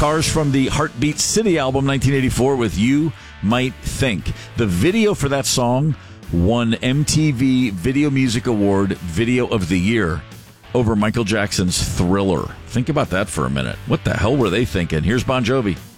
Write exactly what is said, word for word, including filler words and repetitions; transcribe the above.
Cars from the Heartbeat City album, nineteen eighty-four, with You Might Think. The video for that song won M T V Video Music Award Video of the Year over Michael Jackson's Thriller. Think about that for a minute. What the hell were they thinking? Here's Bon Jovi.